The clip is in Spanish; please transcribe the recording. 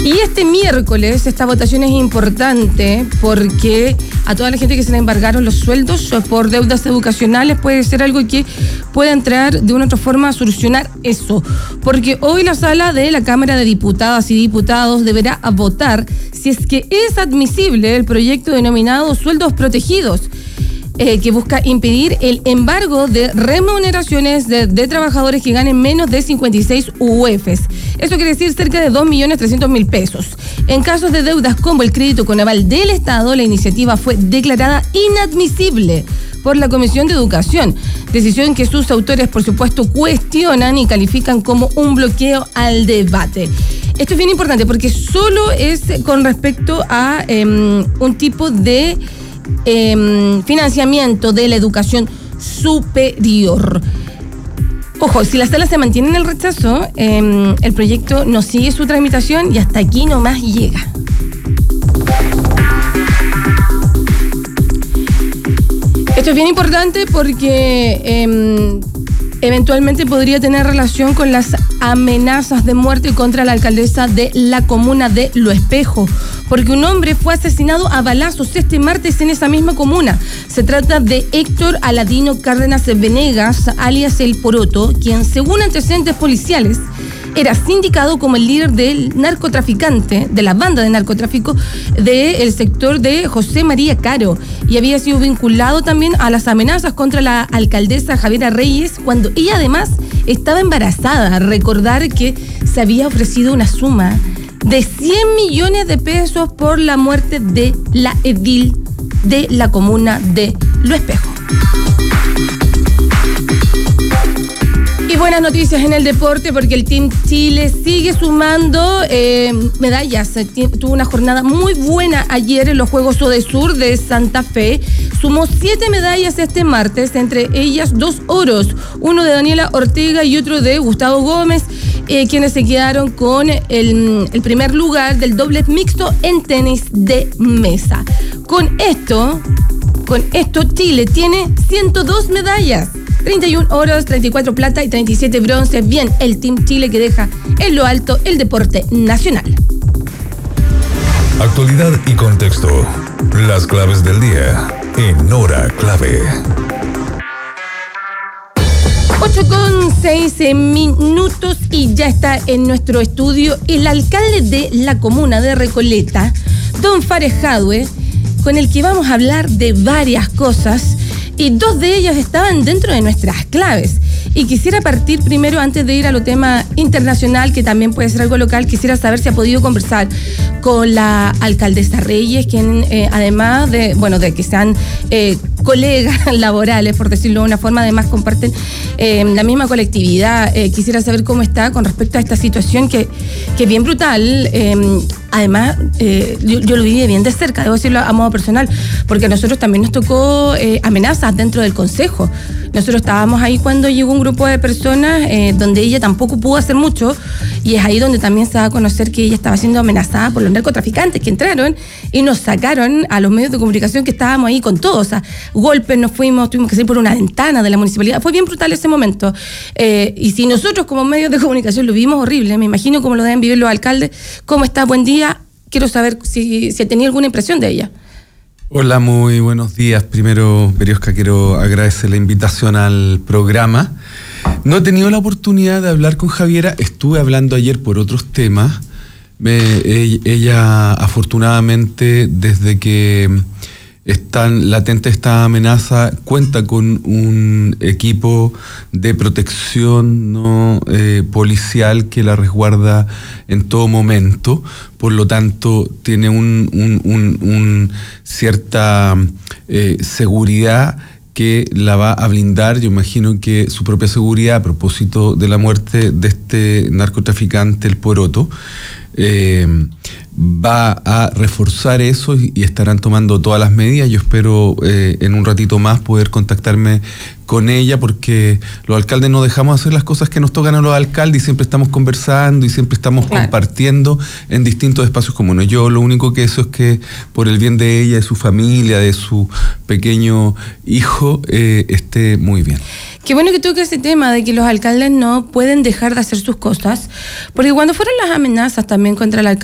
Y este miércoles esta votación es importante porque a toda la gente que se le embargaron los sueldos por deudas educacionales puede ser algo que pueda entrar de una otra forma a solucionar eso. Porque hoy la sala de la Cámara de Diputadas y Diputados deberá votar si es que es admisible el proyecto denominado Sueldos Protegidos, que busca impedir el embargo de remuneraciones de trabajadores que ganen menos de 56 UFs. Eso quiere decir cerca de 2.300.000 pesos. En casos de deudas como el crédito con aval del Estado, la iniciativa fue declarada inadmisible por la Comisión de Educación, decisión que sus autores, por supuesto, cuestionan y califican como un bloqueo al debate. Esto es bien importante porque solo es con respecto a un tipo de financiamiento de la educación superior. Ojo, si la sala se mantiene en el rechazo, el proyecto no sigue su tramitación y hasta aquí nomás llega. Esto es bien importante porque eventualmente podría tener relación con las amenazas de muerte contra la alcaldesa de la comuna de Lo Espejo, porque un hombre fue asesinado a balazos este martes en esa misma comuna. Se trata de Héctor Aladino Cárdenas Venegas, alias El Poroto, quien, según antecedentes policiales, era sindicado como el líder del narcotraficante, de la banda de narcotráfico del sector de José María Caro, y había sido vinculado también a las amenazas contra la alcaldesa Javiera Reyes cuando ella además estaba embarazada. Recordar que se había ofrecido una suma de 100 millones de pesos por la muerte de la edil de la comuna de Lo Espejo. Y buenas noticias en el deporte porque el Team Chile sigue sumando medallas. Tuvo una jornada muy buena ayer en los Juegos Odesur de Santa Fe. Sumó 7 medallas este martes, entre ellas 2 oros, uno de Daniela Ortega y otro de Gustavo Gómez, quienes se quedaron con el primer lugar del dobles mixto en tenis de mesa. Con esto Chile tiene 102 medallas. 31 oros, 34 plata y 37 bronce. Bien, el Team Chile que deja en lo alto el deporte nacional. Actualidad y contexto. Las claves del día en Hora Clave. 8:06 minutos y ya está en nuestro estudio el alcalde de la comuna de Recoleta, don Fares Jadwe, con el que vamos a hablar de varias cosas. Y 2 de ellas estaban dentro de nuestras claves. Y quisiera partir primero, antes de ir a lo tema internacional, que también puede ser algo local, quisiera saber si ha podido conversar con la alcaldesa Reyes, quien además de que sean colegas laborales, por decirlo de una forma, además comparten la misma colectividad. Quisiera saber cómo está con respecto a esta situación que es bien brutal. Además, yo lo viví bien de cerca, debo decirlo a modo personal, porque a nosotros también nos tocó amenazas dentro del consejo. Nosotros estábamos ahí cuando llegó un grupo de personas donde ella tampoco pudo hacer mucho, y es ahí donde también se da a conocer que ella estaba siendo amenazada por los narcotraficantes que entraron y nos sacaron a los medios de comunicación que estábamos ahí con todos. O sea, golpes, tuvimos que salir por una ventana de la municipalidad. Fue bien brutal ese momento. Y si nosotros como medios de comunicación lo vivimos horrible, me imagino cómo lo deben vivir los alcaldes. ¿Cómo está? Buen día. Quiero saber si tenía alguna impresión de ella. Hola, muy buenos días. Primero, Berioska, quiero agradecer la invitación al programa. No he tenido la oportunidad de hablar con Javiera, estuve hablando ayer por otros temas. Ella, afortunadamente, desde que están latente esta amenaza, cuenta con un equipo de protección policial que la resguarda en todo momento. Por lo tanto, tiene cierta seguridad que la va a blindar. Yo imagino que su propia seguridad, a propósito de la muerte de este narcotraficante, El Poroto, va a reforzar eso y estarán tomando todas las medidas. Yo espero en un ratito más poder contactarme con ella, porque los alcaldes no dejamos hacer las cosas que nos tocan a los alcaldes y siempre estamos conversando y siempre estamos compartiendo en distintos espacios comunes. Yo lo único que eso es que por el bien de ella, de su familia, de su pequeño hijo, esté muy bien. Qué bueno que toque ese tema de que los alcaldes no pueden dejar de hacer sus cosas, porque cuando fueron las amenazas también contra el alcalde